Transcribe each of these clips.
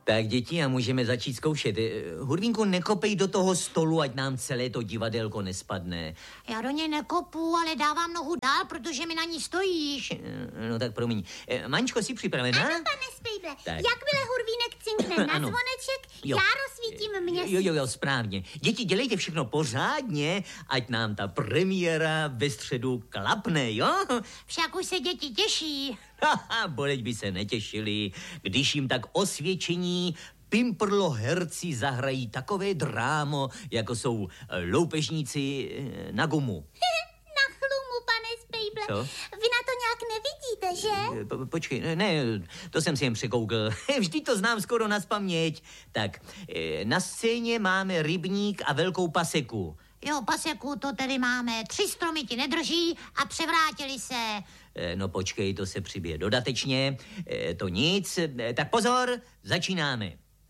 Tak děti, a můžeme začít zkoušet. Hurvínku, nekopej do toho stolu, ať nám celé to divadelko nespadne. Já do něj nekopu, ale dávám nohu dál, protože mi na ní stojíš. No tak promiň. Maničko, jsi připravená? Ano, pane Spejble. Jakmile Hurvínek cinkne na zvoneček, jo. já rozsvítím měsíc. Jo, správně. Děti, dělejte všechno pořádně, ať nám ta premiéra ve středu klapne, jo? Však už se děti těší. Boleť by se netěšili, když jim tak osvědčení pimprlo herci zahrají takové drámo, jako jsou loupežníci na gumu. Na chlumu, pane Spejble. Co? Vy na to nějak nevidíte, že? Počkej, ne, to jsem si jen překoukl. Vždyť to znám skoro nazpaměť. Tak, na scéně máme rybník a velkou paseku. Jo, paseku, to tedy máme. 3 stromy ti nedrží a převrátili se. No počkej, to se přibije dodatečně. To nic. Tak pozor, začínáme.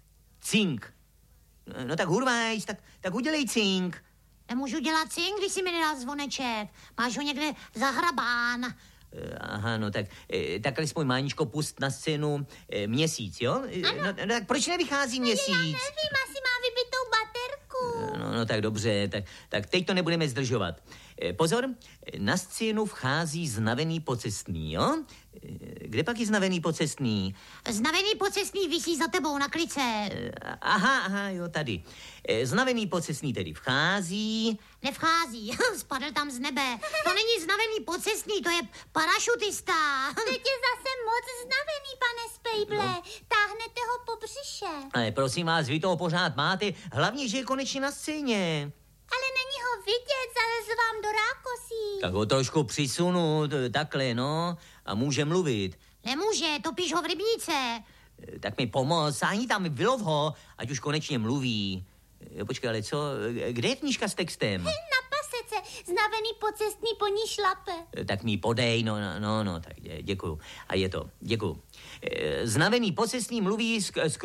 Cink. No tak Hurvajs, tak udělej cink. Nemůžu dělat cink, když si mi nedal zvoneček. Máš ho někde zahrabán. Aha, no tak alespoň Máničko, pust na scénu měsíc, jo? No, tak proč nevychází měsíc? Já nevím, asi má vybitou baterku. No tak dobře, tak teď to nebudeme zdržovat. Pozor, na scénu vchází znavený pocestný, jo? Kde pak je znavený pocestný? Znavený pocestný visí za tebou na klice. Aha, jo, tady. Znavený pocestný tedy vchází. Nevchází, spadl tam z nebe. To není znavený pocestný, to je parašutista. Teď je zase moc znavený, pane Spejble. No. Táhnete ho po břiše. Ale prosím vás, vy toho pořád máte, hlavně, že je konečně na scéně. Ale není ho vidět, zalezu vám do rákosí. Tak ho trošku přisunu, takhle, no, a může mluvit. Nemůže, topíš ho v rybníce. Tak mi pomoz, sáhni tam, vylov ho, ať už konečně mluví. Počkej, ale co, kde je knížka s textem? Na pasece, znavený pocestný po ní šlape. Tak mi ji podej, no, tak děkuju. A je to, děkuju. Znavený pocestný mluví s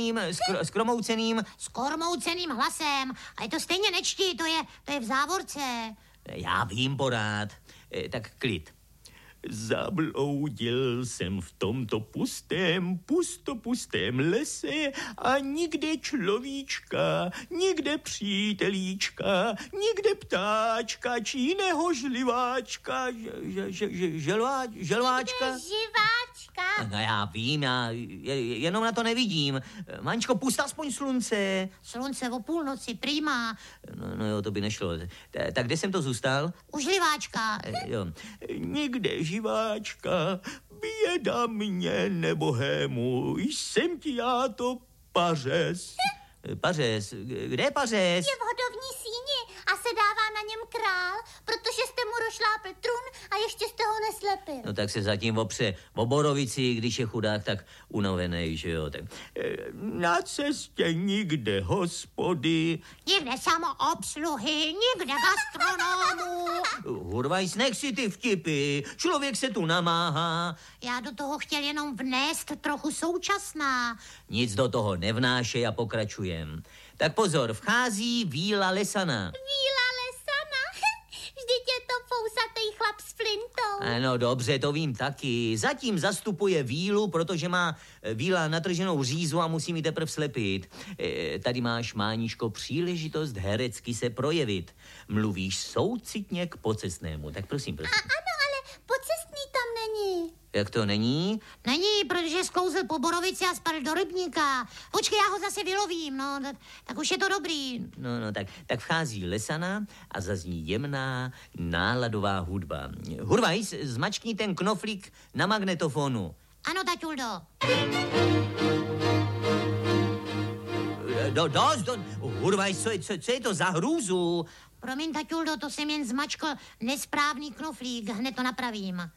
kormouceným hlasem. A je to stejně nečti, to je v závorce. Já vím porád. Tak klid. Zabloudil jsem v tomto pustopustém lese a nikde človíčka, nikde přítelíčka, nikde ptáčka, či jiného žliváčka, želváčka. Kde živáčka? No já vím, já jenom na to nevidím. Maničko, pust aspoň slunce. Slunce o půlnoci, prima. No jo, to by nešlo. Tak kde jsem to zůstal? U žliváčka. Jo. Nikde živáčka, běda mě nebohému, jsem ti já to pařez. Pařez? Kde je pařez? Je v hodovní síni a se dává na něm král, protože jste mu rozšlápl trůn a ještě jste ho neslepil. No tak se zatím opře o borovici, když je chudák, tak unavenej, že jo. Tak, na cestě nikde hospody. Nikde samoobsluhy, nikde gastronomů. Hurvajs, nech si ty vtipy, člověk se tu namáhá. Já do toho chtěl jenom vnést trochu současná. Nic do toho nevnášej a pokračujem. Tak pozor, vchází Víla Lesana. Víla Lesana? Vždyť je to fousatý chlap s flintou. Ano, dobře, to vím taky. Zatím zastupuje Vílu, protože má Víla natrženou řízu a musí mi teprve slepit. Tady máš, Mániško, příležitost herecky se projevit. Mluvíš soucitně k pocestnému. Tak prosím. Ano, ale pocestný tam není. Jak to není? Není, protože sklouzl po borovici a spadl do rybníka. Počkej, já ho zase vylovím, no, tak už je to dobrý. No, tak vchází Lesana a zazní jemná náladová hudba. Hurvajs, zmačkni ten knoflík na magnetofonu. Ano, taťuldo. Dost. Hurvajs, co je to za hrůzu? Promiň, taťuldo, to jsem jen zmačkl nesprávný knoflík, hned to napravím.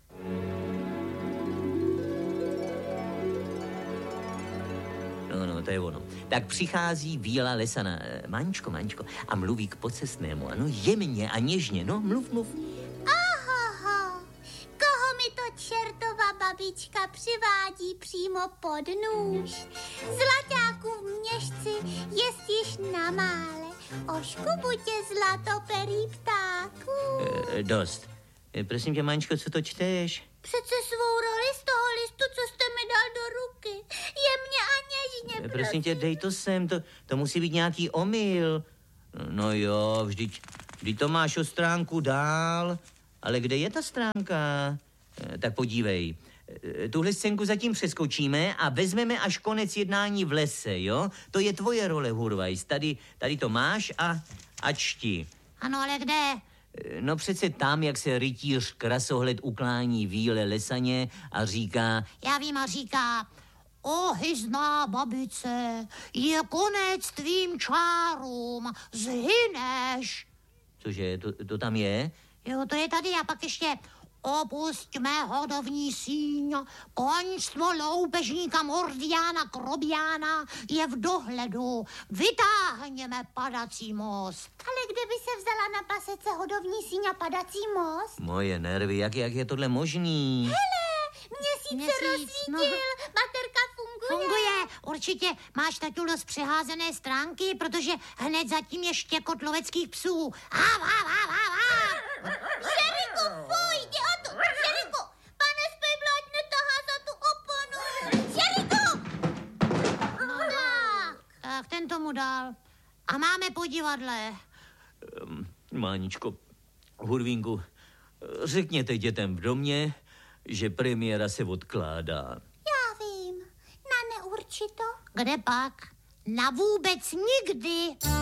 No, to je ono. Tak přichází Víla Lesana. Maničko, a mluví k pocestnému. Ano, jemně a něžně. No, mluv. Ohoho, koho mi to čertova babička přivádí přímo pod nůž? Zlaťáku v měšci jest již na mále. Oškubu tě zlatoperý ptáku. Dost. Prosím tě, Maničko, co to čteš? Přece svou roli z toho listu, co jste mi dal do ruky. Jemně a něžně, Prosím tě, dej to sem, to musí být nějaký omyl. No jo, vždyť to máš o stránku dál. Ale kde je ta stránka? Tak podívej. Tuhle scénku zatím přeskočíme a vezmeme až konec jednání v lese, jo? To je tvoje role, Hurvajs. Tady to máš a čti. Ano, ale kde? No přece tam, jak se rytíř krasohled uklání víle lesaně a říká... Já vím a říká, o hyzná babice, je konec tvým čárům, zhyneš. Cože, to tam je? Jo, to je tady a pak ještě opustíme hodovní síň, koňstvo loupežníka Mordiána Krobiána je v dohledu, vytáhněme padací most. Ale kde by se vzala na pasece hodovní síň a padací most? Moje nervy, jak je tohle možný? Hele, měsíc se rozsvítil, baterka funguje. Funguje, určitě máš taťu dost přeházené stránky, protože hned zatím je štěkot loveckých psů. Hav, hav, hav, hav, hav. Šeriku, fuj, jdi o tu, Šeriku, pane Spejblo, ať netahá za tu oponu. Šeriku! Tak ten tomu dal. A máme po divadle. Máničko, Hurvínku, řekněte dětem v domě, že premiéra se odkládá. Já vím, na neurčito. Kde pak? Na vůbec nikdy.